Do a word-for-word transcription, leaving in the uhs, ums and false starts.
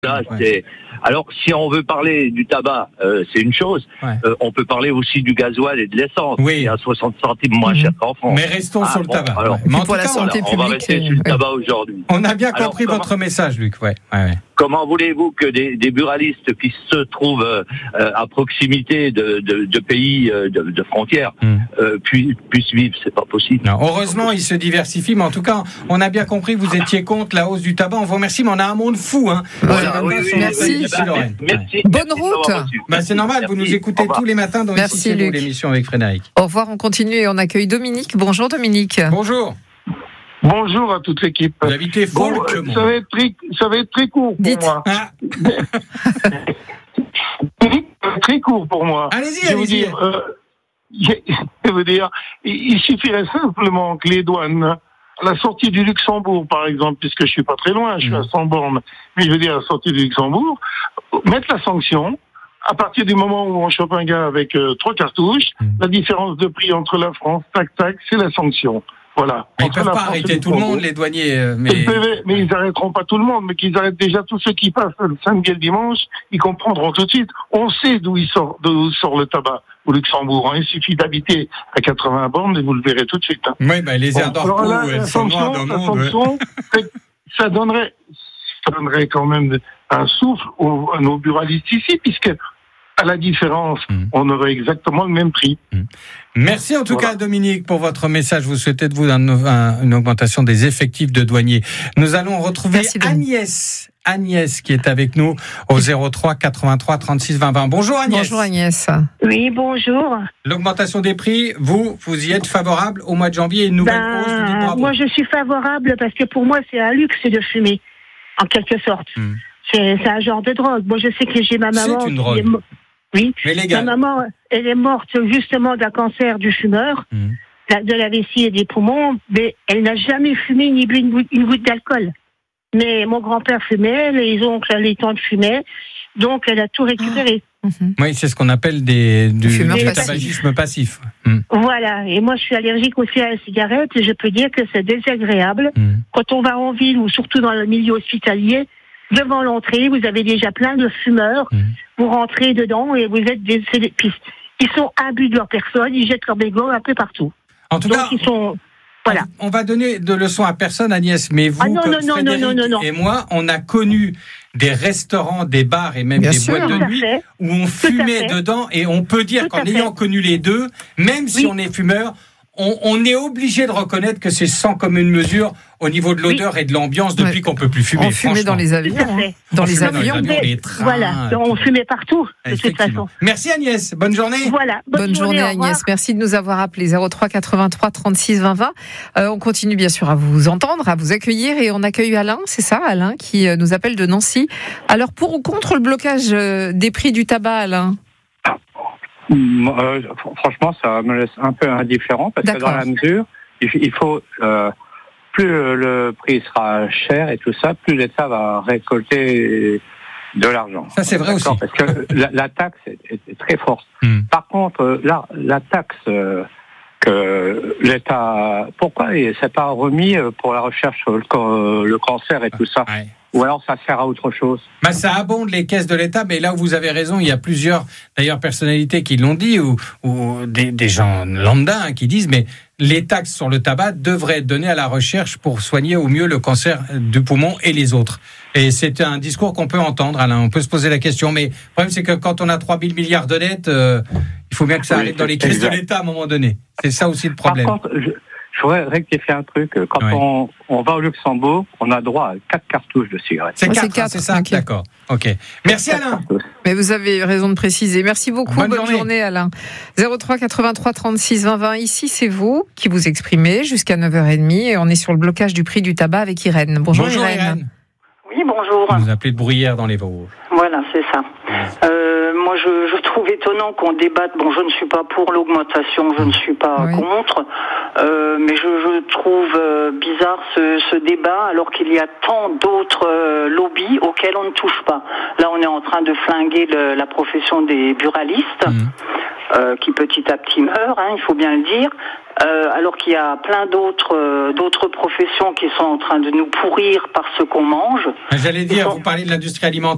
Là, Ouais. c'est... Alors, si on veut parler du tabac, euh, c'est une chose. Ouais. Euh, on peut parler aussi du gasoil et de l'essence, Oui. qui est à soixante centimes moins cher qu'en France. Mais restons Ah, sur le bon, tabac. alors, ouais. Mais en pour tout la cas, santé voilà, on va publique, rester sur le euh, tabac aujourd'hui. on a bien Alors, compris comment- votre message, Luc. Ouais. Ouais, ouais. Comment voulez-vous que des, des buralistes qui se trouvent euh, euh, à proximité de, de, de pays, euh, de, de frontières, Mm. euh, puissent, puissent vivre? C'est pas possible. Non, heureusement, il se diversifie, mais en tout cas, on a bien compris que vous étiez contre la hausse du tabac. On vous remercie, mais on a un monde fou, hein. Voilà, On oui, est pas oui, sur- merci. Merci, Bah, Lorraine. merci. Ouais. Bonne Merci de m'avoir route. reçu. Bah, c'est normal, vous Merci. nous écoutez Au revoir. tous les matins dans Merci, Ici c'est vous, Luc. l'émission avec Frédéric. Au revoir, on continue et on accueille Dominique. Bonjour Dominique. Bonjour. Bonjour à toute l'équipe. Vous habitez Bon, Folk, euh, mon. ça va être très, ça va être très court pour Dites. moi. Ah, Très court pour moi. allez-y, Je vais vous allez-y. dire, euh, je veux dire, il il suffirait simplement que les douanes, à la sortie du Luxembourg, par exemple, puisque je suis pas très loin, je suis Mm. à cent bornes, mais je veux dire, à la sortie du Luxembourg, mettre la sanction. À partir du moment où on chope un gars avec euh, trois cartouches, Mm. la différence de prix entre la France, tac, tac, c'est la sanction. Voilà. Mais ils Entre peuvent la pas France et arrêter tout le Luxembourg. monde, les douaniers. euh, Mais, Mais mais ils n'arrêteront pas tout le monde, mais qu'ils arrêtent déjà tous ceux qui passent le samedi et le dimanche, ils comprendront tout de suite. On sait d'où il sort, d'où sort le tabac au Luxembourg. Hein. Il suffit d'habiter à quatre-vingts bornes et vous le verrez tout de suite. Hein. oui, bah, les Bon, aires alors là, d'Orpo, la elles sont noires sanction, dans la le monde. ouais. sanction, c'est- ça donnerait, ça donnerait quand même un souffle aux, à nos buralistes ici, puisque à la différence, Mm. on aurait exactement le même prix. Merci en tout Voilà. cas, Dominique, pour votre message. Vous souhaitez de vous un- un- une augmentation des effectifs de douaniers. Nous allons retrouver Merci, Dominique. Agnès. Agnès qui est avec nous au zéro trois quatre-vingt-trois trente-six vingt vingt. Bonjour Agnès. Bonjour Agnès. Oui, bonjour. L'augmentation des prix, vous, vous y êtes favorable au mois de janvier, une nouvelle Ben, hausse, vous dites bravo. moi, je suis favorable parce que pour moi, c'est un luxe de fumer, en quelque sorte. Hmm. C'est, c'est un genre de drogue. Moi, je sais que j'ai ma C'est maman. une qui drogue. est mo- Oui. Mais Ma légal. maman, elle est morte justement d'un cancer du fumeur, Hmm. la- de la vessie et des poumons, mais elle n'a jamais fumé ni bu une, goutte- une goutte d'alcool. Mais mon grand-père fumait, les oncles, les tantes fumaient, donc elle a tout récupéré. Mhm. Oui, c'est ce qu'on appelle des, du, Fumeur du passif. tabagisme passif. Hmm. Voilà. Et moi, je suis allergique aussi à la cigarette et je peux dire que c'est désagréable. Hmm. Quand on va en ville ou surtout dans le milieu hospitalier, devant l'entrée, vous avez déjà plein de fumeurs. Mmh. Vous rentrez dedans et vous êtes des, c'est des pistes. Ils sont imbus de leur personne, ils jettent leur bégot un peu partout. En tout Donc cas, ils sont, voilà. on va donner de leçons à personne, Agnès, mais vous, Ah non, comme non, non, Frédéric non, non, non. et moi, on a connu des restaurants, des bars et même Bien des sûr. boîtes Tout de à nuit fait. où on à fumait fait. dedans, et on peut dire Tout qu'en à fait. ayant connu les deux, même si Oui. on est fumeur, on, on est obligé de reconnaître que c'est sans commune mesure au niveau de l'odeur et de l'ambiance depuis Ouais. qu'on peut plus fumer. On fumait dans franchement. les avions. Tout à hein. fait. Dans On les fumait dans les avions. avions. les trains, Voilà. tout. On fumait partout, de toute Effectivement. façon. Merci Agnès, bonne journée. Voilà. Bonne journée au revoir. Agnès, merci de nous avoir appelés zéro trois quatre-vingt-trois trente-six vingt vingt. Euh, on continue bien sûr à vous entendre, à vous accueillir et on accueille Alain, c'est ça Alain, qui euh, nous appelle de Nancy. Alors pour ou contre le blocage euh, des prix du tabac, Alain? Euh, franchement, ça me laisse un peu indifférent parce que D'accord. dans la mesure, il, il faut euh, plus le prix sera cher et tout ça, plus l'État va récolter de l'argent. Ça, c'est vrai D'accord, aussi. parce que la, la taxe est, est- est très forte. Hmm. Par contre, euh, là, la taxe euh, que l'État, pourquoi il s'est pas remis euh, pour la recherche sur le, can- le cancer et tout ça, Ouais. ou alors ça sert à autre chose. Bah, ça abonde les caisses de l'État, mais là où vous avez raison, il y a plusieurs d'ailleurs personnalités qui l'ont dit, ou, ou des, des gens lambda hein, qui disent, mais les taxes sur le tabac devraient être données à la recherche pour soigner au mieux le cancer du poumon et les autres. Et c'est un discours qu'on peut entendre, Alain, on peut se poser la question, mais le problème c'est que quand on a trois mille milliards de dettes, euh, il faut bien que ça Oui, arrive dans les c'est caisses exact. de l'État à un moment donné. C'est ça aussi le problème. Par contre, je, je voudrais rectifier un truc. Quand Ouais. on, on va au Luxembourg, on a droit à quatre cartouches de cigarettes. C'est Ouais, quatre, c'est quatre, hein, c'est ça, ok. d'accord. Ok. Merci Quatre Alain. cartouches. Mais vous avez raison de préciser. Merci beaucoup. Bonne Bonne, journée. journée. Alain. zéro trois quatre-vingt-trois trente-six vingt vingt. Ici, c'est vous qui vous exprimez jusqu'à neuf heures trente et on est sur le blocage du prix du tabac avec Irène. Bonjour, Bonjour Irène. Irène. Oui, bonjour. Vous nous appelez de Bruyères dans les Vosges. Voilà, c'est ça. Euh, moi, je, je trouve étonnant qu'on débatte. Bon, je ne suis pas pour l'augmentation, je ne suis pas Oui. contre, euh, mais je, je trouve euh, bizarre ce, ce débat alors qu'il y a tant d'autres euh, lobbies auxquels on ne touche pas. Là, on est en train de flinguer le, la profession des buralistes. Mmh. Euh, qui petit à petit meurt, hein, il faut bien le dire, euh, alors qu'il y a plein d'autres euh, d'autres professions qui sont en train de nous pourrir par ce qu'on mange. J'allais dire, Ils sont- vous parlez de l'industrie alimentaire.